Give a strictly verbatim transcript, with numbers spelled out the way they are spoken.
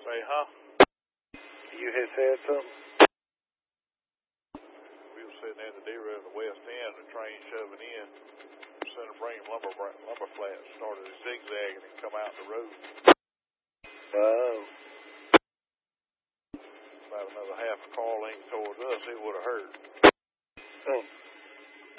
Say, huh? You had said something? We were sitting at the derail at the west end, the train shoving in. Center Frame lumber lumber flat started zigzagging and come out the road. Oh. About another half a car length towards us, it would have hurt. Oh.